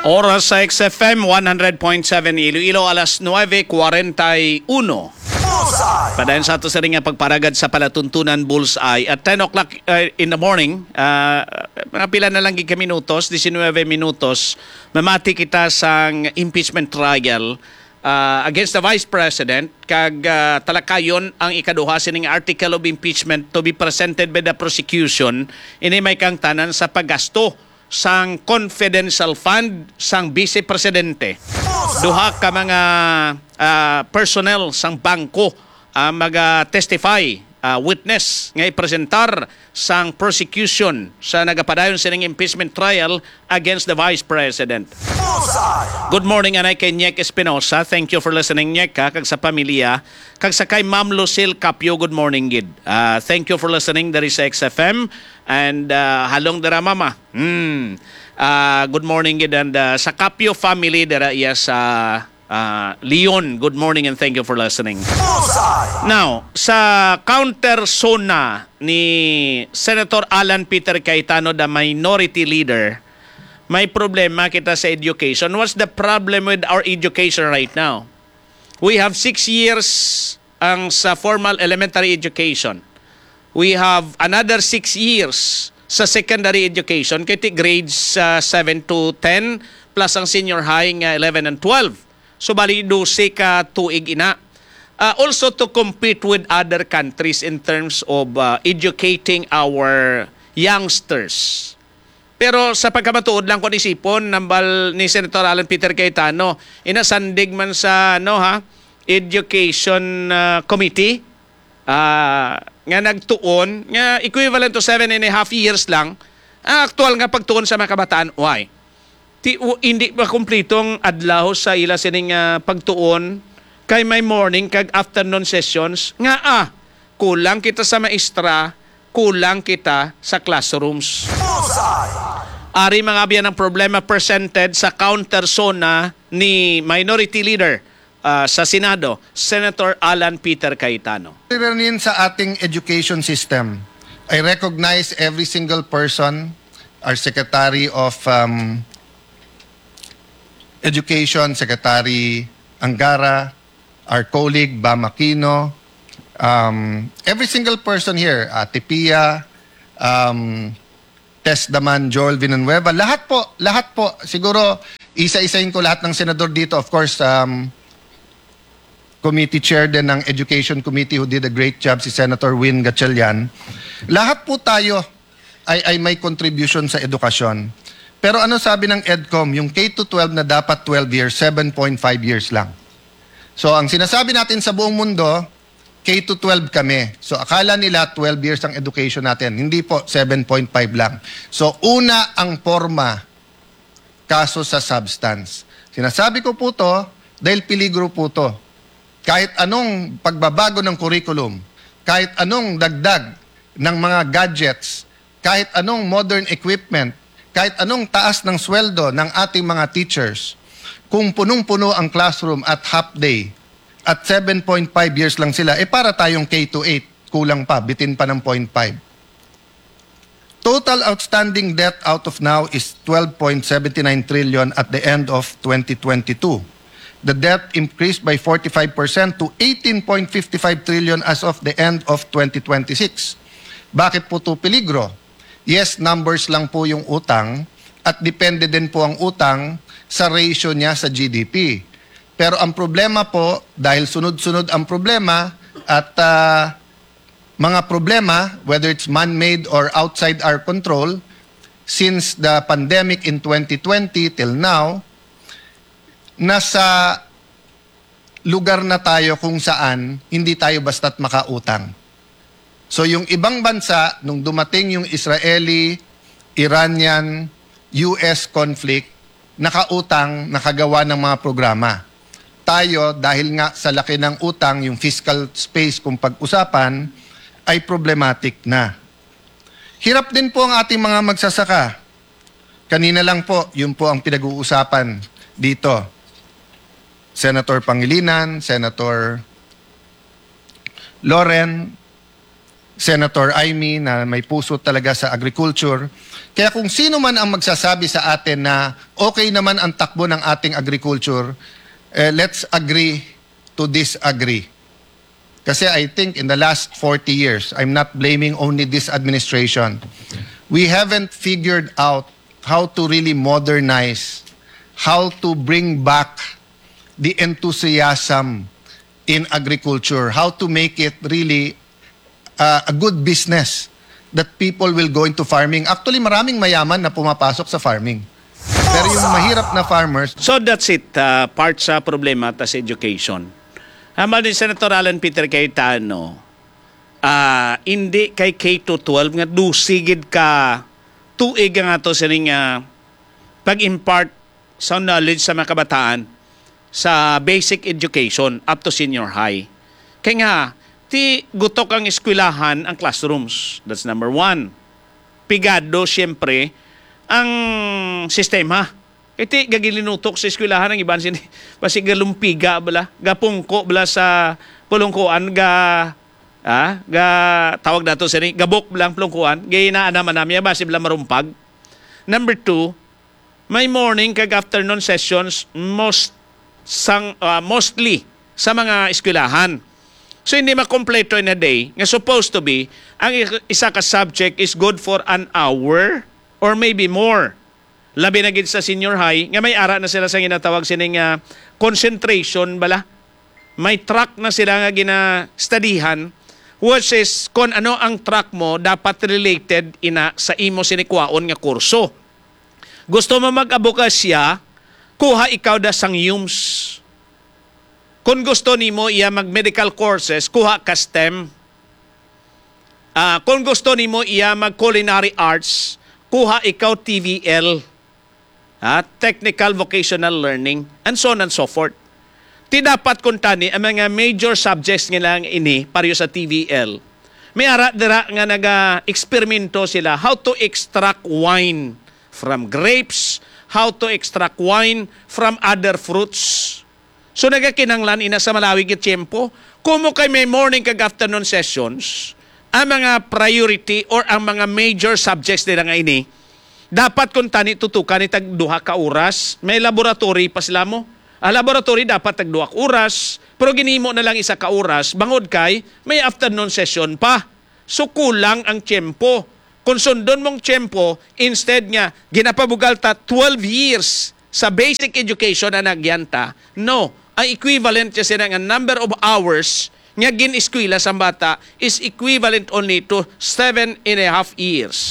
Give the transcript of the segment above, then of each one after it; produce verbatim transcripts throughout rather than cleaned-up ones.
Oras sa X F M one hundred point seven Iloilo, alas nueve forty-one. Padayon sa ato sa ring nga pagparagad sa palatuntunan Bullseye at ten o'clock uh, in the morning, uh, mga pila na lang gika minutos, nineteen minutos, mamati kita sang impeachment trial uh, against the Vice President kag uh, talakayon ang ikaduha sining article of impeachment to be presented by the prosecution ini may kang tanan sa paggasto sang confidential fund sang Vice Presidente. Duha ka mga uh, personnel sang bangko uh, mag-testify, uh, witness nga ipresentar sang prosecution sa nagapadayon sining impeachment trial against the Vice President. Good morning, anay kay Nyek Espinosa. Thank you for listening, Nyek, ha, kag sa pamilya. Kag sa kay Ma'am Lucille Capio, good morning, gid. Uh, thank you for listening. There is X F M. And uh, halong dara, Mama. Hmm. Uh, good morning, gid. And uh, sa Capio family, dara iya sa uh, Leon, good morning and thank you for listening. Now, sa counter zona ni Senator Alan Peter Cayetano, the minority leader, may problema kita sa education. What's the problem with our education right now? We have six years ang sa formal elementary education. We have another six years sa secondary education, kaya grades uh, seven to ten, plus ang senior high nga eleven and twelve. So bali dose ka tuig ina. Uh, also to compete with other countries in terms of uh, educating our youngsters. Pero sa pagkamatuod lang ko nisipon nambal ni Senator Alan Peter Cayetano, inasandig man sa no ha, Education uh, Committee uh, nga nagtuon nga equivalent to seven and a half years lang ang aktual nga pagtuon sa mga kabataan. Why? Ti, u, hindi ba kumpletong adlaw sa ila sining uh, pagtuon kay may morning kag afternoon sessions nga ah kulang kita sa maestra, kulang kita sa classrooms. Ari mga biyan ang problema presented sa counter zona ni Minority Leader uh, sa Senado, Senator Alan Peter Cayetano. Rin sa ating education system, I recognize every single person, our Secretary of um, Education, Secretary Angara, our colleague Bam Aquino, um, every single person here, Ate Pia, um, Tess Daman, Joel Villanueva, lahat po, lahat po, siguro isa-isahin ko lahat ng senador dito. Of course, um, committee chair din ng Education Committee who did a great job, si Senator Win Gatchalian. Lahat po tayo ay, ay may contribution sa edukasyon. Pero ano sabi ng EDCOM, yung K to twelve na dapat twelve years, seven point five years lang. So ang sinasabi natin sa buong mundo, K to twelve kami. So akala nila twelve years ang education natin. Hindi po, seven point five lang. So una ang forma, kaso sa substance. Sinasabi ko po to dahil peligro po to. Kahit anong pagbabago ng curriculum, kahit anong dagdag ng mga gadgets, kahit anong modern equipment, kahit anong taas ng sweldo ng ating mga teachers, kung punong-puno ang classroom at half day, at seven point five years lang sila, eh para tayong K to eight, kulang pa, bitin pa ng zero point five. Total outstanding debt out of now is twelve point seven nine trillion at the end of twenty twenty-two. The debt increased by forty-five percent to eighteen point five five trillion as of the end of twenty twenty-six. Bakit po ito peligro? Yes, numbers lang po yung utang at depende din po ang utang sa ratio niya sa G D P. Pero ang problema po, dahil sunod-sunod ang problema at uh, mga problema, whether it's man-made or outside our control, since the pandemic in twenty twenty till now, nasa lugar na tayo kung saan hindi tayo basta't makautang. So yung ibang bansa, nung dumating yung Israeli, Iranian, U S conflict, nakautang, nakagawa ng mga programa. Tayo, dahil nga sa laki ng utang, yung fiscal space kung pag-usapan, ay problematic na. Hirap din po ang ating mga magsasaka. Kanina lang po, yun po ang pinag-uusapan dito. Senator Pangilinan, Senator Loren, Senator Amy na may puso talaga sa agriculture, Kaya kung sino man ang magsasabi sa atin na okay naman ang takbo ng ating agriculture, eh, let's agree to disagree. Kasi I think in the last forty years, I'm not blaming only this administration, we haven't figured out how to really modernize, how to bring back the enthusiasm in agriculture, how to make it really uh, a good business that people will go into farming. Actually, maraming mayaman na pumapasok sa farming. Pero yung mahirap na farmers, So that's it, uh, part sa problema tas education. Hamal ni Senator Alan Peter Cayetano, ah hindi kay K to twelve nga dusigid ka tuig nga to sining uh, pag-impart sa knowledge sa mga kabataan sa basic education up to senior high. Kaya nga, ti gutok ang eskwelahan ang classrooms. That's number one. Pigado, siyempre, ang sistema. Iti gagilinutok sa eskwelahan ang iban sini basi galumpiga bala, gapungko bala sa pulungkuan ga ah, ga tawag dato sini gabok blang pulungkuan, gayna na manamya basi bala marumpag. Number two, may morning kag afternoon sessions most sang uh, mostly sa mga eskwelahan. So hindi makompleto in a day nga supposed to be ang isa ka subject is good for an hour or maybe more. Labi na gid sa senior high nga may ara na sila sa ginatawag sining uh, concentration bala. May track na sila nga gina-studyhan which is kung ano ang track mo dapat related ina sa imo sinikwaon nga kurso. Gusto mo mag-abokasya, kuha ikaw da sang U M S. Kung gusto nimo iya mag-medical courses, kuha ka STEM. Uh, kung gusto nimo iya mag-culinary arts, kuha ikaw T V L. Uh, technical Vocational Learning, and so on and so forth. Ti dapat kuntani ang mga major subjects nga lang ini pareho sa T V L. May ara dira nga naga-eksperimento sila how to extract wine from grapes, how to extract wine from other fruits. So nagakinanglan ina sa malawig at tiyempo, kumo kay may morning kag afternoon sessions, ang mga priority or ang mga major subjects nila nga ini, dapat kung tani tutukan ni tag duha ka oras, may laboratory pa sila mo. Ang laboratory dapat tag duha ka oras, pero ginimo na lang isa ka oras, bangod kay may afternoon session pa. So kulang ang tiyempo. Kung sundon mong tiyempo, instead nga, ginapabugal ta twelve years sa basic education na nagyanta, no, ang equivalent niya sila ng number of hours nga gin-eskwela sa bata is equivalent only to seven and a half years.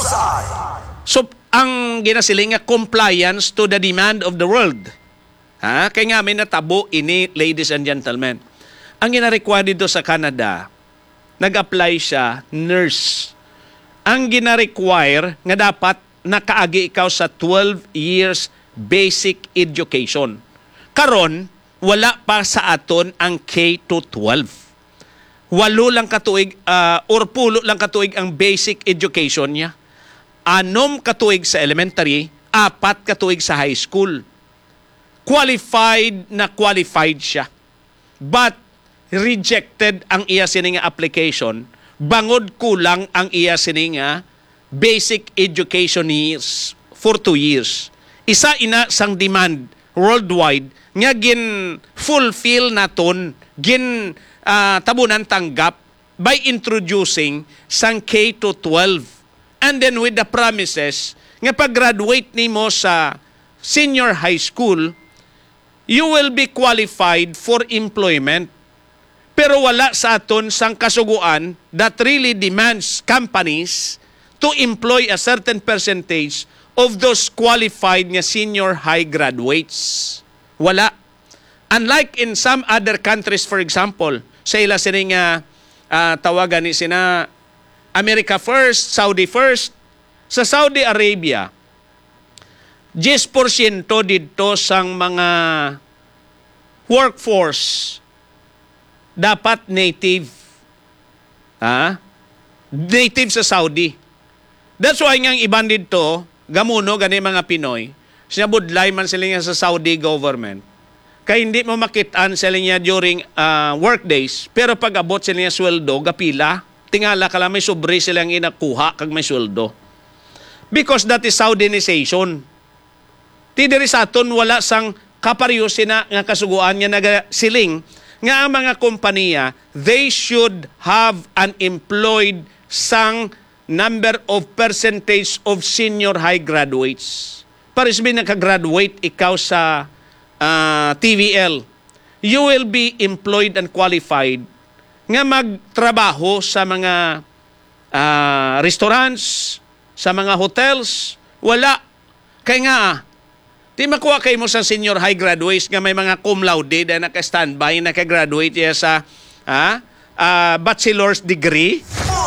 So, ang ginasiling nga compliance to the demand of the world. Ha? Kaya nga may natabo ini, ladies and gentlemen. Ang gina-require dito sa Canada, nag-apply siya, nurse. Ang gina-require nga dapat nakaagi ikaw sa twelve years basic education. Karon, wala pa sa aton ang K to twelve. Walo lang katuig, uh, or pulo lang katuig ang basic education niya. Anom katuig sa elementary, apat katuig sa high school. Qualified na qualified siya. But rejected ang iya sininga application, bangod kulang ang iya sininga basic education years for two years. Isa ina sang demand worldwide nga gin fulfill naton, gin uh, tabunan tanggap by introducing sang K to twelve. And then with the promises nga pag-graduate nimo sa senior high school, you will be qualified for employment. Pero wala sa aton sang kasuguan that really demands companies to employ a certain percentage of those qualified nga senior high graduates. Wala. Unlike in some other countries, for example, sa ila sining uh, uh, tawagan ni sina America first, Saudi first. Sa Saudi Arabia, ten percent dito sang mga workforce dapat native. Ha? Native sa Saudi. That's why nga iban dito, gamuno gani mga Pinoy, sinabudlay man sila nga sa Saudi government. Kaya hindi mo makitaan sila niya during uh, work days, pero pag abot sila niya sweldo, gapila, tingala ka lang may sobre silang inakuha kag may sweldo. Because that is Saudinization. Ti diri sa aton wala sang kapareho sina nga kasuguan nga nagasiling nga ang mga kompanya, they should have an employed sang number of percentage of senior high graduates. Para sabihin nakagraduate ikaw sa uh, T V L, you will be employed and qualified nga magtrabaho sa mga uh, restaurants, sa mga hotels. Wala. Kaya nga, di makuha kayo mo sa senior high graduates nga may mga cum laude na naka-standby, naka-graduate ya sa ha, uh, bachelor's degree.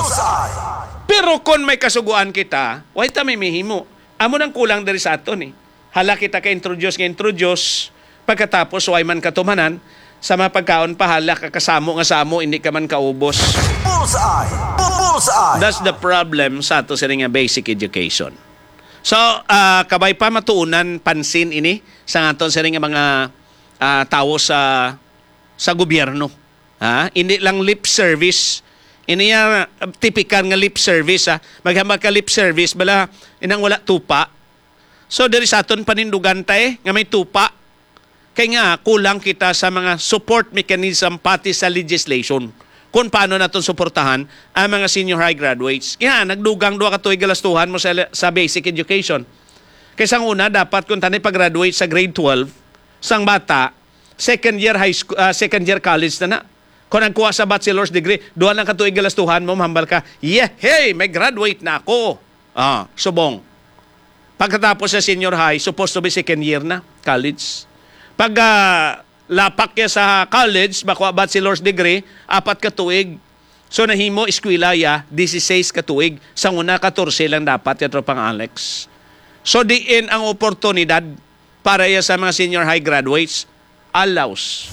Pero kung may kasuguan kita, why ta may mihimo? Amo nang kulang dari sa aton eh. Hala kita ka-introduce, ka-introduce, pagkatapos why man katumanan, sa mga pagkaon pa hala kakasamo nga samo, hindi ka man kaubos. Bullseye! Bullseye! That's the problem sa ato sa nga basic education. So, uh, kabay pa matuunan pansin ini sa aton sa nga mga uh, tao sa sa gobyerno. Ha? Hindi lang lip service. Ini ya uh, typical nga lip service. Ha? Maghambal ka lip service, bala inang wala tupa. So, diri sa aton panindugan tayo nga may tupa. Kaya nga, kulang kita sa mga support mechanism pati sa legislation kung paano natin suportahan ang mga senior high graduates. Kaya nagdugang doa ka tuig galastuhan mo sa, sa basic education. Kaysa una, dapat kung tanay pag-graduate sa grade twelve, sang bata, second year high school, uh, second year college na na. Kung nagkuha sa bachelor's degree, doon lang ka tuig galastuhan mo, mahambal ka, yeah, hey, may graduate na ako. Ah, subong. Pagkatapos sa senior high, supposed to be second year na, college. Pag uh, lapak ya sa college, makuha bachelor's degree, apat ka tuig. So nahimo eskwela ya, sixteen ka tuig. Sa una, fourteen lang dapat, yatro pang Alex. So diin ang oportunidad para ya sa mga senior high graduates, allows.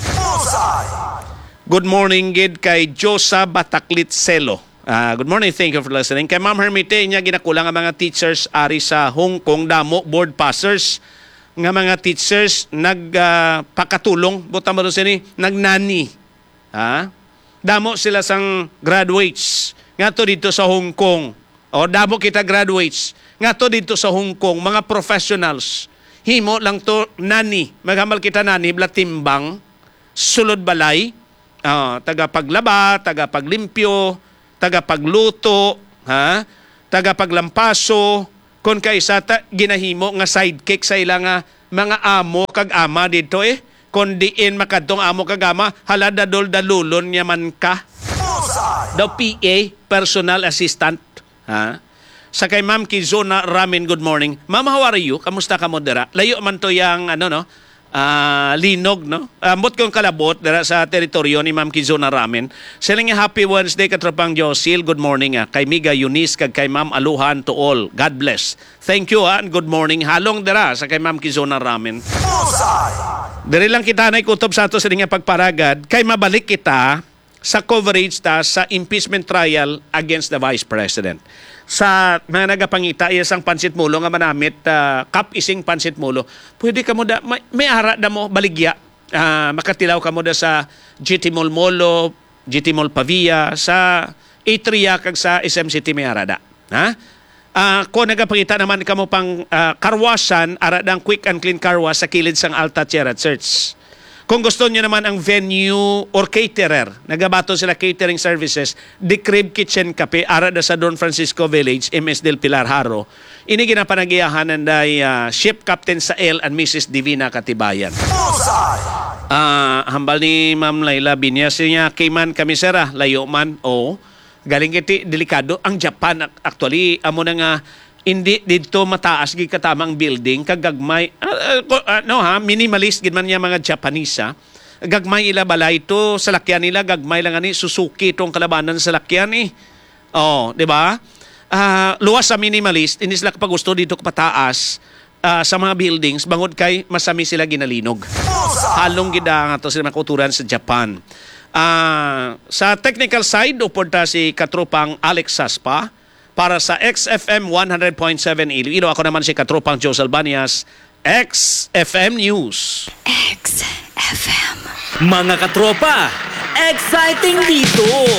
Good morning, gid kay Josa Bataklit Selo. Uh, good morning, thank you for listening. Kay Ma'am Hermite, niya ginakulang ang mga teachers ari sa Hong Kong, damo, board passers, nga mga teachers nagpakatulong, uh, buta mo sini, nagnani. Ha? Damo sila sang graduates. Nga to dito sa Hong Kong. O damo kita graduates. Nga to dito sa Hong Kong, mga professionals. Himo lang to nani. Maghamal kita nani, bla timbang, sulod balay, uh, taga-paglaba, taga-paglimpyo, taga-pagluto, ha? Taga-paglampaso, kung kaisa ta, ginahimo nga sidekick sa ilang nga mga amo kag ama dito eh. Kung diin makadtong amo kag ama, hala dadol dalulon niya man ka. The P A, personal assistant. Ha? Sa kay Ma'am Kizona Ramin, good morning. Ma'am, how are you? Kamusta ka mo dira? Layo man to yang ano no? Uh, linog, no? Ambot kong kalabot dara sa teritoryo ni Ma'am Kizona Ramin. Sila nga happy Wednesday katropang Josil. Good morning ah. Kay Miga Eunice kag kay Ma'am Aluhan to all. God bless. Thank you ah, and good morning. Halong dara sa kay Ma'am Kizona Ramin. Diri lang kita na ikutob sa ato sa nga pagparagad kay mabalik kita sa coverage ta sa impeachment trial against the Vice President. Sa mga nagapangita, isang pansit mulo nga manamit, uh, kap ising pansit mulo, pwede ka mo da, may, may ara da mo, baligya. Uh, makatilaw ka mo da sa G T Mall Molo, G T Mall Pavia, sa Atria, kag sa S M City may ara da. Ha? Uh, kung nagapangita naman ka mo pang uh, karwasan, ara da ang quick and clean karwas sa kilid sang Alta Sierra Church. Kung gusto niyo naman ang venue or caterer, nagabato sila catering services, The Crib Kitchen Cafe, ara da sa Don Francisco Village, M S del Pilar Haro. Ini ginapanagiyahan ng uh, ship captain sa L and Missus Divina Katibayan. Uh, hambal ni Ma'am Laila Binyas niya, kay man kami sera, layo man, o, oh, galing kiti, delikado. Ang Japan, actually, amo na nga, hindi dito mataas gid katamang building kagagmay uh, uh, no ha minimalist gid man niya mga Japanese ha? Gagmay ila balay ito sa lakyan nila gagmay lang ani Suzuki tong kalabanan sa lakyan eh oh di ba uh, luwas sa minimalist hindi sila kapagusto dito pataas uh, sa mga buildings bangod kay masami sila ginalinog halong gid ang ato sila makuturan sa Japan. Uh, sa technical side uporta si katropang Alex Saspa. Para sa X F M one hundred point seven Iloilo, ako naman si katropang Joe Albanias, X F M News. X F M. Mga katropa, exciting dito!